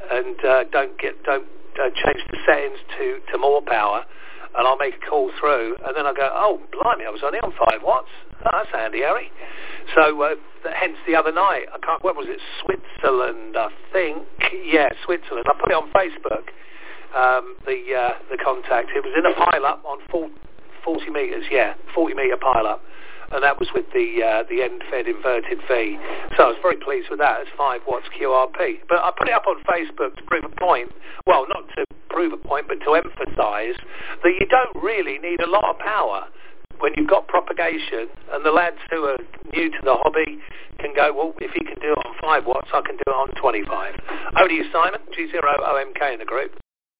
and don't change the settings to more power, and I'll make a call through, and then I go, oh blimey, I was only on 5 watts. Oh, that's handy, Harry. So hence the other night, what was it, Switzerland, I think? Yeah, Switzerland. I put it on Facebook, the contact. It was in a pile-up on 40 metres, 40-metre pile-up. And that was with the end-fed inverted V. So I was very pleased with that. It's 5 watts QRP. But I put it up on Facebook to prove a point. Well, not to prove a point, but to emphasise that you don't really need a lot of power when you've got propagation, and the lads who are new to the hobby can go, well, if he can do it on 5 watts, I can do it on 25. Over to you, Simon. G0OMK in the group.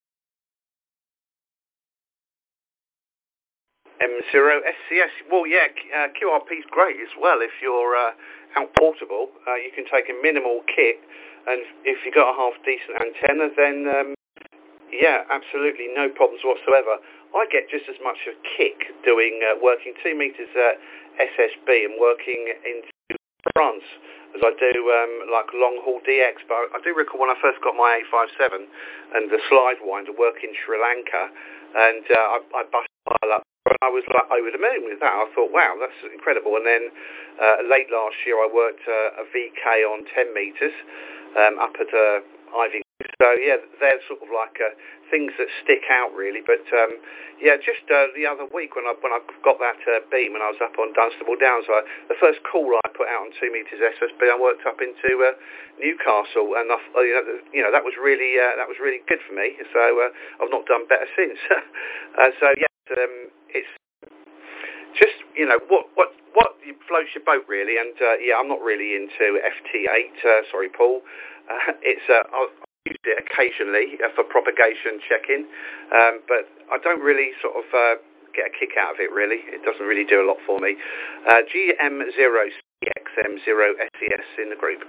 M0SCS. Well, yeah, QRP's great as well. If you're out portable, you can take a minimal kit, and if you've got a half-decent antenna, then, yeah, absolutely no problems whatsoever. I get just as much of a kick doing working 2 meters SSB and working into France as I do like long-haul DX. But I do recall when I first got my A57 and the slide winder work in Sri Lanka, and I busted pile up. And I was like over the moon with that. I thought, wow, that's incredible. And then late last year, I worked a VK on 10 metres up at Ivy. So, yeah, they're sort of like things that stick out, really. But, yeah, just the other week when I got that beam and I was up on Dunstable Downs, the first call I put out on 2 metres SSB, I worked up into Newcastle, and that was really good for me. So I've not done better since. So, yeah. It's just, what floats your boat, really. And, yeah, I'm not really into FT8, sorry, Paul. I'll use it occasionally for propagation checking, but I don't really sort of get a kick out of it, really. It doesn't really do a lot for me. GM0CXM0SES in the group.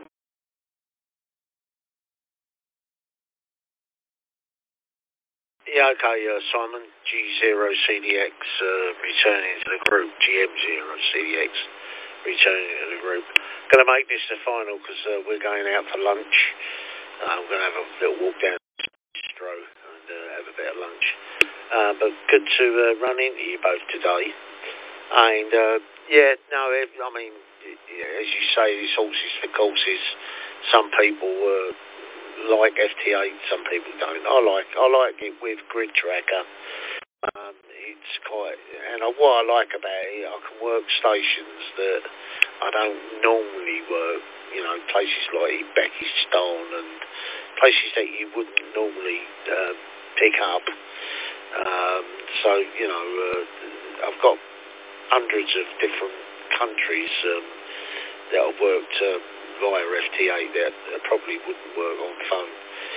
Yeah, okay, Simon, G0CDX returning to the group, GM0CDX returning to the group. Going to make this the final because we're going out for lunch. I'm going to have a little walk down the bistro and have a bit of lunch. But good to run into you both today. And, I mean, as you say, it's horses for courses. Some people like FT8, some people don't. I like it with Grid Tracker. It's quite, and what I like about it, I can work stations that I don't normally work. Places like Uzbekistan and places that you wouldn't normally pick up. I've got hundreds of different countries that I've worked via FT8 that probably wouldn't work on phone.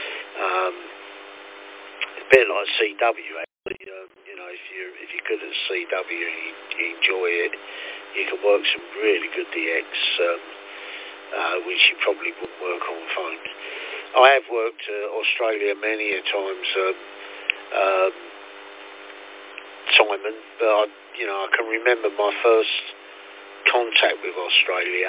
A bit like CW actually. If you're good at CW and you enjoy it, you can work some really good DX, which you probably wouldn't work on phone. I have worked Australia many a times, Simon, but I can remember my first contact with Australia.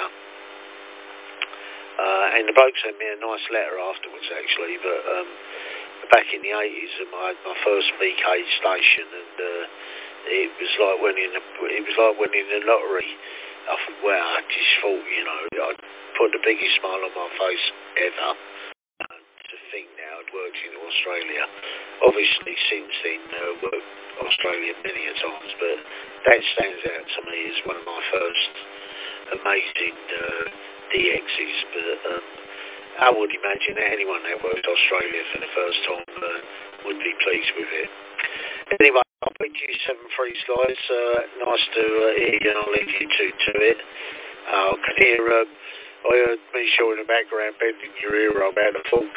And the bloke sent me a nice letter afterwards, actually. But back in the 80s, I had my first VK station, and it was like winning the lottery. I thought, wow, I just thought, I put the biggest smile on my face ever. To think now I'd worked in Australia. Obviously, since then, worked Australia many a times, but that stands out to me as one of my first amazing DXs. But I would imagine that anyone that worked Australia for the first time would be pleased with it. Anyway, I'll put you 7-3 slides. Nice to hear you, and I'll leave you to it. I can hear, I heard Michelle in the background bending your ear about the fork.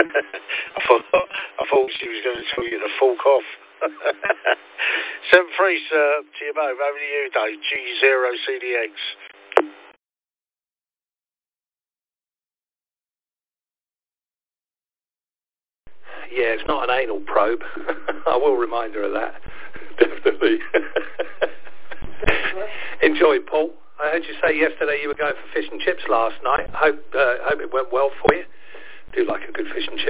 I thought she was going to tell you to fork off. 7-3 to you both. Over to you, Dave. G0CDX. Yeah, it's not an anal probe. I will remind her of that. Definitely. Enjoy, Paul. I heard you say yesterday you were going for fish and chips last night. I hope it went well for you. Do like a good fish and chips.